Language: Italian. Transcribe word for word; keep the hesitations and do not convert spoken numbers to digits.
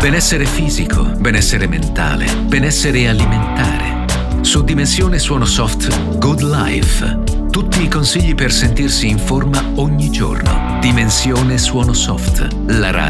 Benessere fisico, benessere mentale, benessere alimentare. Su Dimensione Suono Soft Good Life. Tutti i consigli per sentirsi in forma ogni giorno. Dimensione Suono Soft, la radio